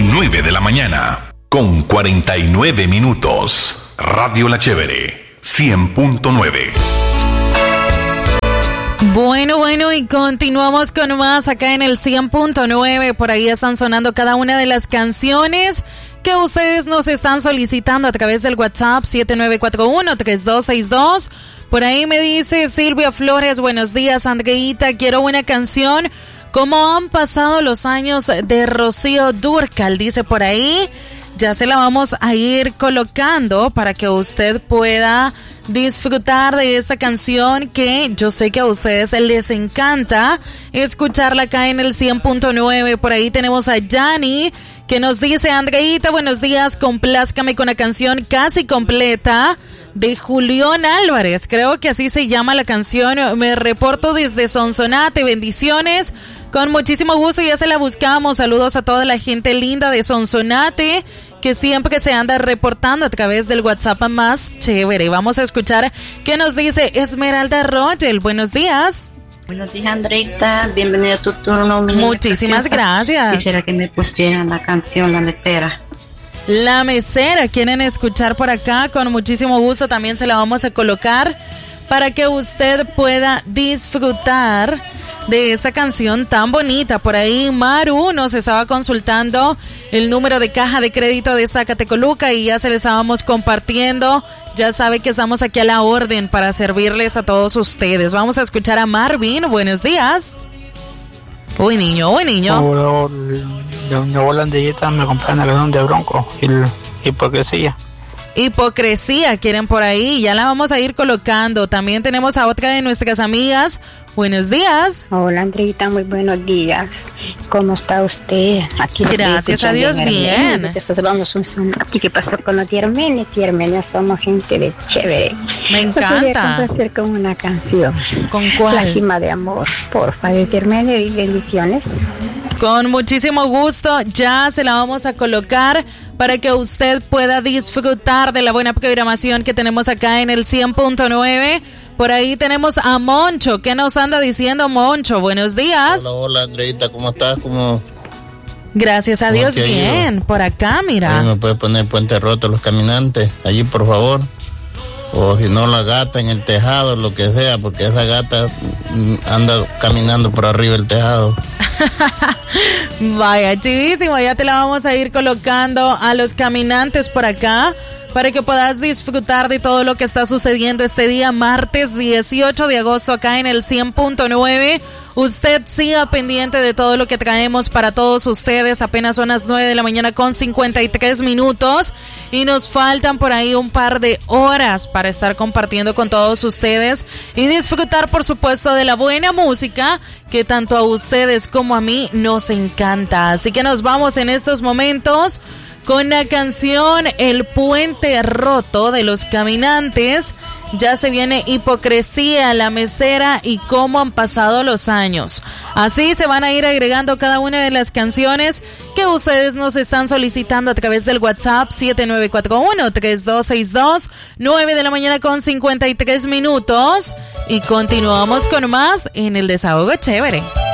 9 de la mañana, con 49 minutos. Radio La Chévere, 100.9. Bueno, y continuamos con más acá en el 100.9. Por ahí están sonando cada una de las canciones que ustedes nos están solicitando a través del WhatsApp 7941-3262. Por ahí me dice Silvia Flores, buenos días, Andreita, quiero una canción. ¿Cómo han pasado los años de Rocío Dúrcal? Dice por ahí. Ya se la vamos a ir colocando para que usted pueda disfrutar de esta canción que yo sé que a ustedes les encanta escucharla acá en el 100.9. Por ahí tenemos a Yanni que nos dice, Andreita, buenos días, complázcame con la canción Casi Completa de Julián Álvarez. Creo que así se llama la canción. Me reporto desde Sonsonate. Bendiciones. Con muchísimo gusto, ya se la buscamos. Saludos a toda la gente linda de Sonsonate que siempre se anda reportando a través del WhatsApp más chévere. Vamos a escuchar qué nos dice Esmeralda Rogel. Buenos días. Buenos días, Andreita. Bienvenido a tu turno. Muchísimas gracias. Quisiera que me pusieran la canción La Mesera. La Mesera, quieren escuchar por acá, con muchísimo gusto también se la vamos a colocar para que usted pueda disfrutar de esta canción tan bonita. Por ahí Maru nos estaba consultando el número de caja de crédito de Zacatecoluca y ya se les estábamos compartiendo. Ya sabe que estamos aquí a la orden para servirles a todos ustedes. Vamos a escuchar a Marvin. Buenos días. Uy, niño. Hola, Andreita, me compré la canción de Bronco, Hipocresía. Hipocresía, quieren por ahí, ya la vamos a ir colocando. También tenemos a otra de nuestras amigas. Buenos días. Hola, Andreita, muy buenos días. ¿Cómo está usted? Aquí gracias a Dios, bien. ¿Y qué pasó con los Yermenes? Yermenes somos gente de chévere. Me encanta. Podría complacer con una canción. ¿Con cuál? Lástima de amor, porfa, de Yermenes y bendiciones. Con muchísimo gusto, ya se la vamos a colocar para que usted pueda disfrutar de la buena programación que tenemos acá en el 100.9. Por ahí tenemos a Moncho. ¿Qué nos anda diciendo Moncho? Buenos días. Hola, Andreita, ¿cómo estás? Gracias a Dios, bien. Por acá, mira. ¿Me puede poner Puente Roto Los Caminantes? Allí, por favor. O si no, la gata en el tejado, lo que sea, porque esa gata anda caminando por arriba del tejado. Vaya, chivísimo, ya te la vamos a ir colocando a Los Caminantes por acá para que puedas disfrutar de todo lo que está sucediendo este día, martes 18 de agosto acá en el 100.9. Usted siga pendiente de todo lo que traemos para todos ustedes. Apenas son las 9 de la mañana con 53 minutos y nos faltan por ahí un par de horas para estar compartiendo con todos ustedes y disfrutar, por supuesto, de la buena música que tanto a ustedes como a mí nos encanta. Así que nos vamos en estos momentos con la canción El Puente Roto de Los Caminantes. Ya se viene Hipocresía, La Mesera y Cómo Han Pasado los Años. Así se van a ir agregando cada una de las canciones que ustedes nos están solicitando a través del WhatsApp 7941-3262, 9 de la mañana con 53 minutos. Y continuamos con más en el Desahogo Chévere.